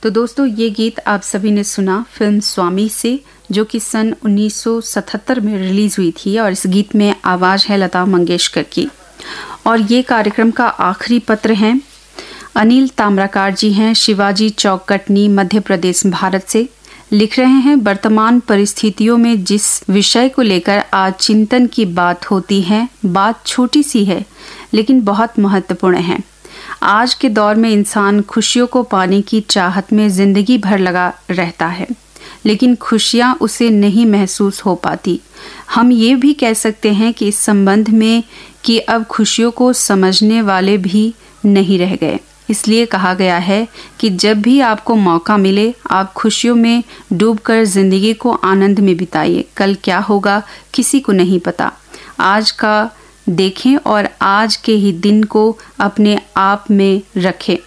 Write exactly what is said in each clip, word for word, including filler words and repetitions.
तो दोस्तों ये गीत आप सभी ने सुना फिल्म स्वामी से, जो कि सन उन्नीस सौ सतहत्तर में रिलीज हुई थी और इस गीत में आवाज़ है लता मंगेशकर की। और ये कार्यक्रम का आखिरी पत्र है। अनिल ताम्राकार जी हैं, शिवाजी चौक कटनी, मध्य प्रदेश, भारत से। लिख रहे हैं, वर्तमान परिस्थितियों में जिस विषय को लेकर आज चिंतन की बात होती है, बात छोटी सी है लेकिन बहुत महत्वपूर्ण है। आज के दौर में इंसान खुशियों को पाने की चाहत में जिंदगी भर लगा रहता है, लेकिन खुशियां उसे नहीं महसूस हो पाती। हम ये भी कह सकते हैं कि इस संबंध में कि अब खुशियों को समझने वाले भी नहीं रह गए। इसलिए कहा गया है कि जब भी आपको मौका मिले आप खुशियों में डूबकर जिंदगी को आनंद में बिताइए। कल क्या होगा किसी को नहीं पता। आज का देखें और आज के ही दिन को अपने आप में रखें।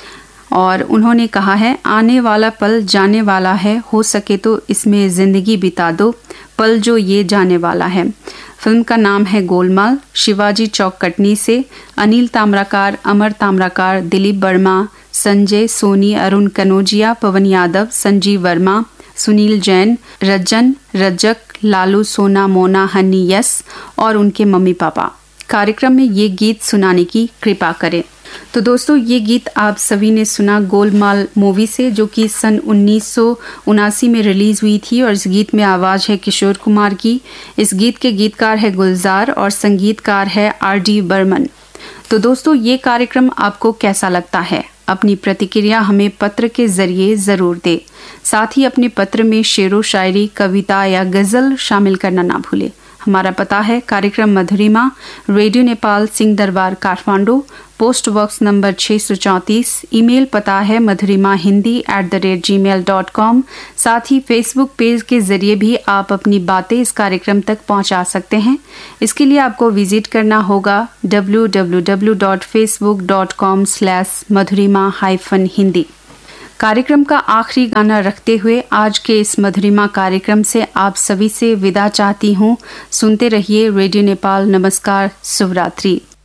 और उन्होंने कहा है, आने वाला पल जाने वाला है, हो सके तो इसमें ज़िंदगी बिता दो, पल जो ये जाने वाला है। फिल्म का नाम है गोलमाल। शिवाजी चौक कटनी से अनिल ताम्राकार, अमर ताम्राकार, दिलीप वर्मा, संजय सोनी, अरुण कनौजिया, पवन यादव, संजीव वर्मा, सुनील जैन, रज्जन, रजक, लालू, सोना, मोना, हनी, यस और उनके मम्मी पापा कार्यक्रम में ये गीत सुनाने की कृपा करें। तो दोस्तों ये गीत आप सभी ने सुना गोलमाल मूवी से, जो कि सन उन्नीस सौ उनासी में रिलीज हुई थी और इस गीत में आवाज़ है किशोर कुमार की। इस गीत के गीतकार है गुलजार और संगीतकार है आर डी बर्मन। तो दोस्तों ये कार्यक्रम आपको कैसा लगता है? अपनी प्रतिक्रिया हमें पत्र के जरिए ज़रूर दें। साथ ही अपने पत्र में शेरो शायरी, कविता या गज़ल शामिल करना ना भूलें। हमारा पता है कार्यक्रम मधुरिमा, radio Nepal, Singh Darbar, Kathmandu, post box number छः सौ चौंतीस। ईमेल पता है मधुरिमा Hindi at the rate ji mail dot com. साथ ही फेसबुक पेज के जरिए भी आप अपनी बातें इस कार्यक्रम तक पहुंचा सकते हैं। इसके लिए आपको विजिट करना होगा W W W dot Facebook dot com slash मधुरिमा हाइफन हिंदी। कार्यक्रम का आखिरी गाना रखते हुए आज के इस मधुरिमा कार्यक्रम से आप सभी से विदा चाहती हूँ। सुनते रहिए रेडियो नेपाल। नमस्कार, शुभ रात्रि।